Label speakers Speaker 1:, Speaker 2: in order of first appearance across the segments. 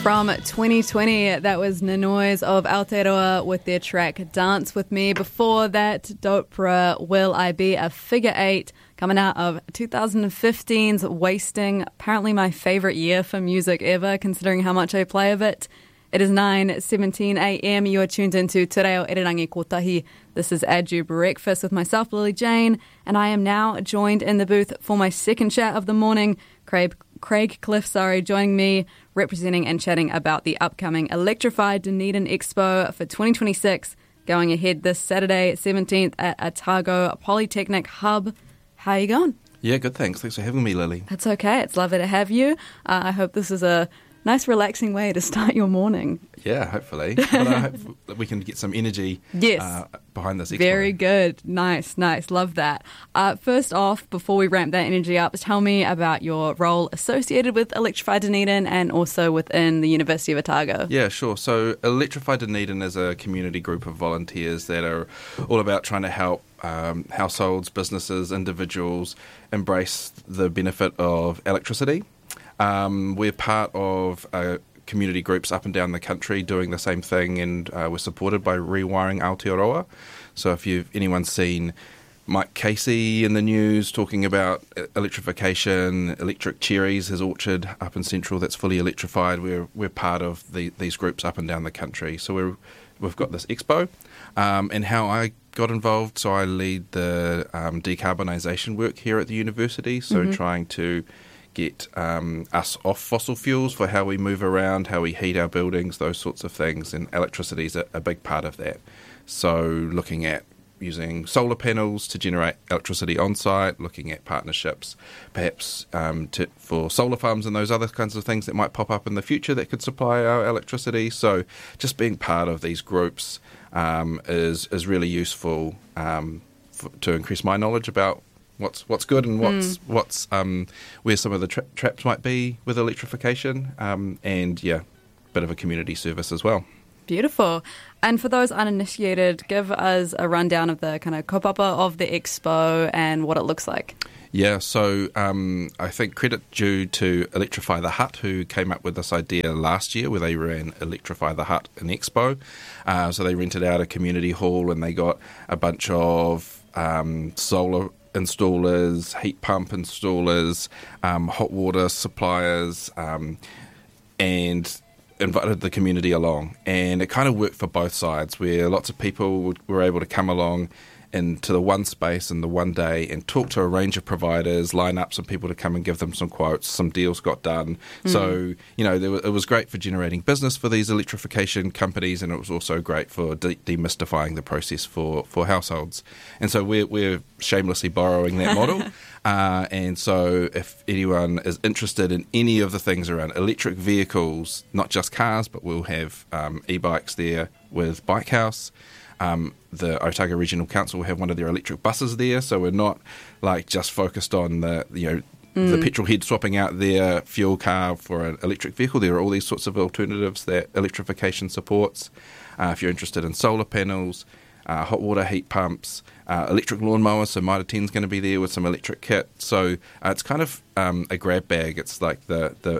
Speaker 1: From 2020, that was Nanois of Aotearoa with their track Dance With Me. Before that, Dopra, Will I Be a Figure Eight, coming out of 2015's Wasting. Apparently my favourite year for music ever, considering how much I play of it. It is 9:17 a.m. You are tuned into Te Reo Irirangi Kotahi. This is Adu Breakfast with myself, Lily Jane, and I am now joined in the booth for my second chat of the morning. Craig Cliff, joining me, representing and chatting about the upcoming Electrify Dunedin Expo for 2026, going ahead this Saturday, 17th at Otago Polytechnic Hub. How are you going?
Speaker 2: Yeah, good, thanks. Thanks for having me, Lily.
Speaker 1: That's okay. It's lovely to have you. I hope this is a nice, relaxing way to start your morning.
Speaker 2: Yeah, hopefully. But I hope that we can get some energy behind this expo.
Speaker 1: Very good. Nice. Love that. First off, before we ramp that energy up, tell me about your role associated with Electrify Dunedin and also within the University of Otago.
Speaker 2: Yeah, sure. So Electrify Dunedin is a community group of volunteers that are all about trying to help households, businesses, individuals embrace the benefit of electricity. We're part of community groups up and down the country doing the same thing, and we're supported by Rewiring Aotearoa. So if anyone's seen Mike Casey in the news talking about electrification, Electric Cherries, his orchard up in Central that's fully electrified, we're part of these groups up and down the country. So we've got this expo, and how I got involved. So I lead the decarbonisation work here at the university. So trying to get us off fossil fuels for how we move around, how we heat our buildings, those sorts of things, and electricity is a big part of that. So looking at using solar panels to generate electricity on site, looking at partnerships perhaps for solar farms and those other kinds of things that might pop up in the future that could supply our electricity. So just being part of these groups is really useful to increase my knowledge about what's good and what's where some of the traps might be with electrification, and bit of a community service as well.
Speaker 1: Beautiful. And for those uninitiated, give us a rundown of the kind of kaupapa of the expo and what it looks like.
Speaker 2: Yeah, so I think credit due to Electrify the Hut, who came up with this idea last year where they ran Electrify the Hut in Expo. So they rented out a community hall and they got a bunch of solar installers, heat pump installers, hot water suppliers, and invited the community along. And it kind of worked for both sides, where lots of people were able to come along into the one space in the one day and talk to a range of providers, line up some people to come and give them some quotes, some deals got done. So, it was great for generating business for these electrification companies, and it was also great for demystifying the process for households. And so we're shamelessly borrowing that model. And so if anyone is interested in any of the things around electric vehicles, not just cars, but we'll have e-bikes there with Bike House. The Otago Regional Council will have one of their electric buses there, so we're not just focused on the petrol head swapping out their fuel car for an electric vehicle. There are all these sorts of alternatives that electrification supports. If you're interested in solar panels, hot water heat pumps, electric lawnmowers, so Mitre 10's going to be there with some electric kit. So it's kind of a grab bag. It's like the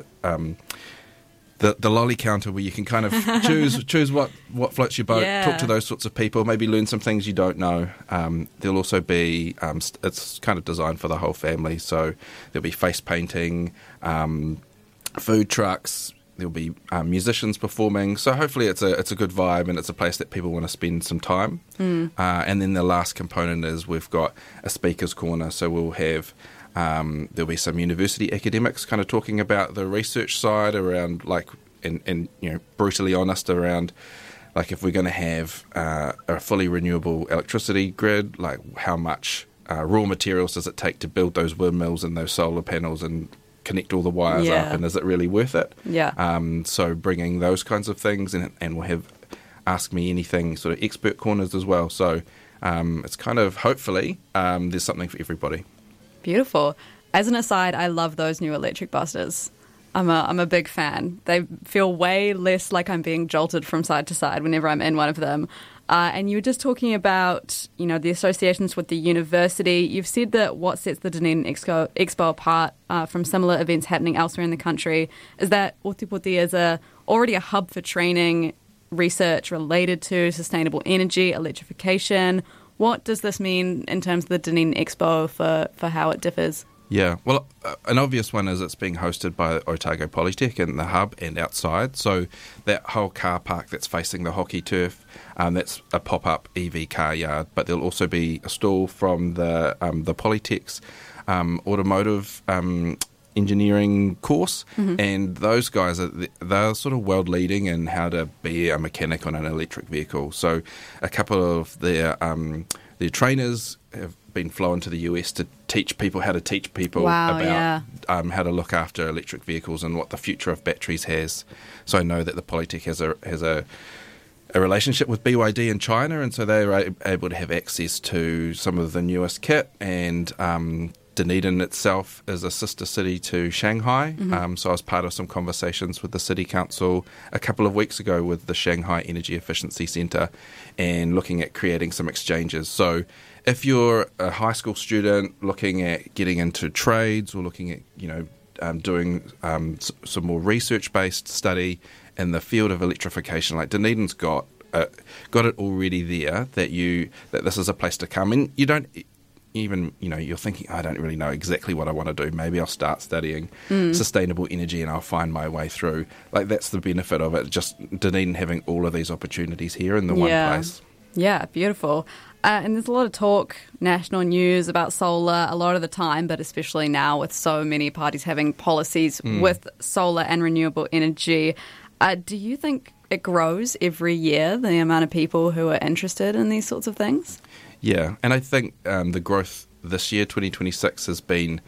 Speaker 2: lolly counter where you can kind of choose what floats your boat, talk to those sorts of people, maybe learn some things you don't know. There'll also be, it's kind of designed for the whole family, so there'll be face painting, food trucks, there'll be musicians performing. So hopefully it's a good vibe and it's a place that people want to spend some time. And then the last component is we've got a speaker's corner, so we'll have there'll be some university academics kind of talking about the research side around and brutally honest around if we're going to have a fully renewable electricity grid, how much raw materials does it take to build those windmills and those solar panels and connect all the wires up, and is it really worth it? So bringing those kinds of things, and we'll have Ask Me Anything sort of expert corners as well. So it's kind of, hopefully, there's something for everybody.
Speaker 1: Beautiful. As an aside, I love those new electric buses. I'm a big fan. They feel way less like I'm being jolted from side to side whenever I'm in one of them. And you were just talking about, the associations with the university. You've said that what sets the Dunedin Expo apart from similar events happening elsewhere in the country is that Ōtepoti is a already a hub for training, research related to sustainable energy, electrification. What does this mean in terms of the Dunedin Expo for how it differs?
Speaker 2: Yeah, well, an obvious one is it's being hosted by Otago Polytech in the hub and outside. So that whole car park that's facing the hockey turf, that's a pop-up EV car yard. But there'll also be a stall from the Polytech's automotive engineering course, and those guys they're sort of world leading in how to be a mechanic on an electric vehicle. So a couple of their trainers have been flown to the US to teach people how to teach people about how to look after electric vehicles and what the future of batteries has. So I know that the Polytech has a relationship with BYD in China, and so they were able to have access to some of the newest kit. And Dunedin itself is a sister city to Shanghai, so I was part of some conversations with the City Council a couple of weeks ago with the Shanghai Energy Efficiency Centre and looking at creating some exchanges. So if you're a high school student looking at getting into trades or looking at doing some more research-based study in the field of electrification, like Dunedin's got it already there that this is a place to come. And you don't even, you're thinking, I don't really know exactly what I want to do. Maybe I'll start studying sustainable energy and I'll find my way through. Like, that's the benefit of it, just Dunedin having all of these opportunities here in the one place.
Speaker 1: Yeah, beautiful. And there's a lot of talk, national news about solar a lot of the time, but especially now with so many parties having policies with solar and renewable energy. Do you think it grows every year, the amount of people who are interested in these sorts of things?
Speaker 2: Yeah, and I think the growth this year, 2026, has been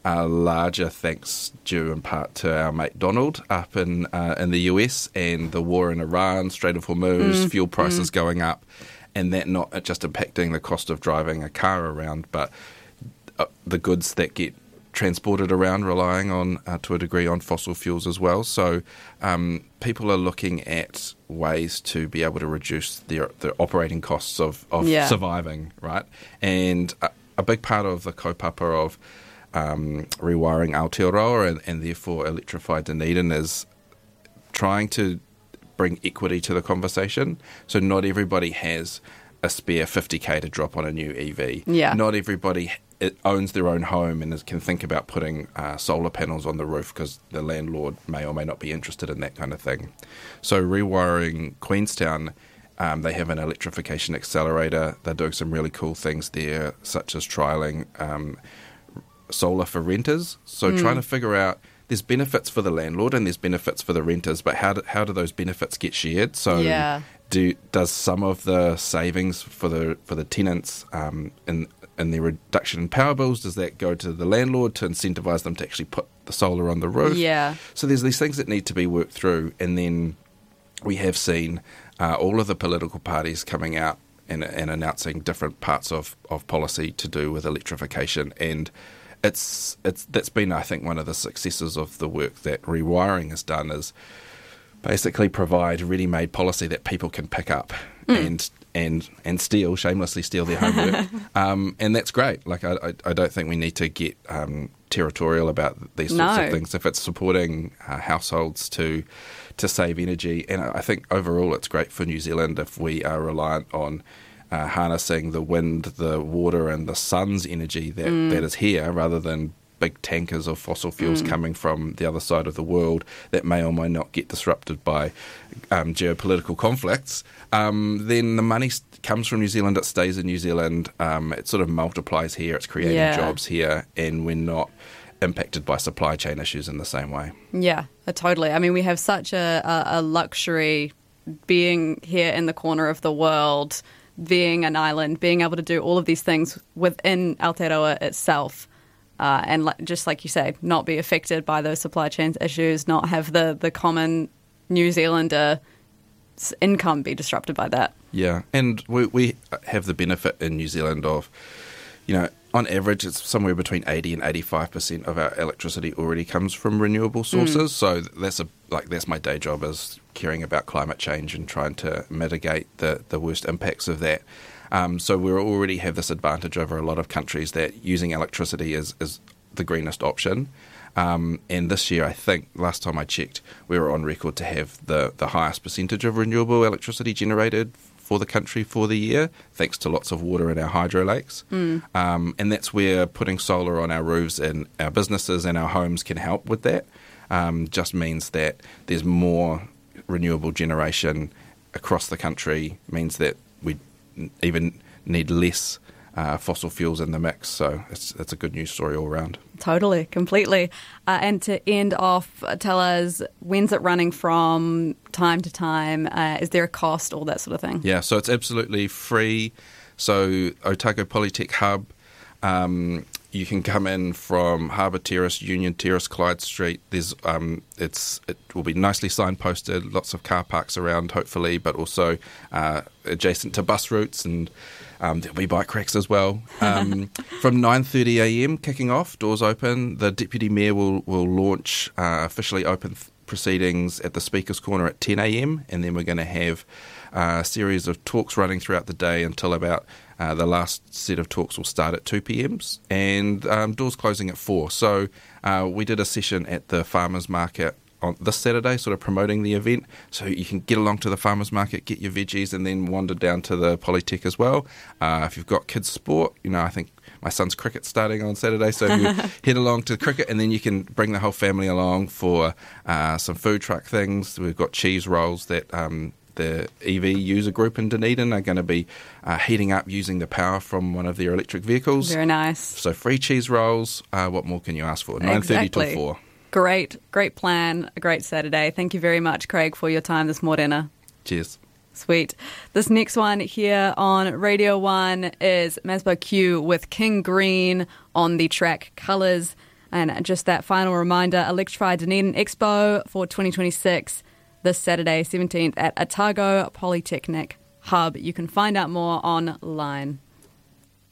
Speaker 2: larger thanks due in part to our mate Donald up in the US and the war in Iran, Strait of Hormuz, fuel prices going up, and that not just impacting the cost of driving a car around, but the goods that get transported around relying on, to a degree, on fossil fuels as well. So people are looking at ways to be able to reduce their operating costs of surviving, right? And a big part of the kaupapa of rewiring Aotearoa and therefore Electrify Dunedin is trying to bring equity to the conversation. So not everybody has a spare 50k to drop on a new EV.
Speaker 1: Yeah.
Speaker 2: Not everybody owns their own home and can think about putting solar panels on the roof because the landlord may or may not be interested in that kind of thing. So Rewiring Queenstown, they have an electrification accelerator. They're doing some really cool things there, such as trialling solar for renters. So trying to figure out, there's benefits for the landlord and there's benefits for the renters, but how do those benefits get shared? So does some of the savings for the tenants in their reduction in power bills, does that go to the landlord to incentivise them to actually put the solar on the roof?
Speaker 1: Yeah.
Speaker 2: So there's these things that need to be worked through, and then we have seen all of the political parties coming out and announcing different parts of policy to do with electrification, and that's been, I think, one of the successes of the work that Rewiring has done is basically provide ready-made policy that people can pick up and shamelessly steal their homework. And that's great. Like, I don't think we need to get territorial about these sorts of things if it's supporting households to save energy. And I think overall it's great for New Zealand if we are reliant on harnessing the wind, the water and the sun's energy that is here, rather than big tankers of fossil fuels coming from the other side of the world that may or may not get disrupted by geopolitical conflicts. Then the money comes from New Zealand, it stays in New Zealand, it sort of multiplies here, it's creating jobs here, and we're not impacted by supply chain issues in the same way.
Speaker 1: Yeah, totally. I mean, we have such a luxury being here in the corner of the world, being an island, being able to do all of these things within Aotearoa itself. And just like you say, not be affected by those supply chain issues, not have the common New Zealander income be disrupted by that.
Speaker 2: Yeah, and we have the benefit in New Zealand of, on average, it's somewhere between 80 and 85% of our electricity already comes from renewable sources. So that's my day job, is caring about climate change and trying to mitigate the worst impacts of that. So we already have this advantage over a lot of countries that using electricity is the greenest option. And this year, I think, last time I checked, we were on record to have the highest percentage of renewable electricity generated for the country for the year, thanks to lots of water in our hydro lakes. And that's where putting solar on our roofs and our businesses and our homes can help with that. Just means that there's more renewable generation across the country, means that we even need less fossil fuels in the mix. So it's a good news story all around.
Speaker 1: Totally, completely. And to end off, tell us, when's it running from, time to time? Is there a cost, all that sort of thing?
Speaker 2: Yeah, so it's absolutely free. So Otago Polytech Hub, you can come in from Harbour Terrace, Union Terrace, Clyde Street. There's it will be nicely signposted, lots of car parks around, hopefully, but also adjacent to bus routes, and there'll be bike racks as well. From 9:30 a.m. kicking off, doors open. The Deputy Mayor will launch officially open proceedings at the Speaker's Corner at 10 a.m, and then we're going to have a series of talks running throughout the day until about the last set of talks will start at 2 p.m, and doors closing at 4. So we did a session at the Farmers Market on this Saturday, sort of promoting the event, so you can get along to the Farmers Market, get your veggies, and then wander down to the Polytech as well. If you've got kids' sport, I think my son's cricket starting on Saturday, so you head along to cricket, and then you can bring the whole family along for some food truck things. We've got cheese rolls that the EV user group in Dunedin are going to be heating up using the power from one of their electric vehicles.
Speaker 1: Very nice.
Speaker 2: So free cheese rolls. What more can you ask for? 9:30 till 4.
Speaker 1: Great plan. A great Saturday. Thank you very much, Craig, for your time this morning.
Speaker 2: Cheers.
Speaker 1: Sweet. This next one here on Radio 1 is Masbo Q with King Green on the track Colours. And just that final reminder, Electrify Dunedin Expo for 2026, this Saturday, 17th at Otago Polytechnic Hub. You can find out more online.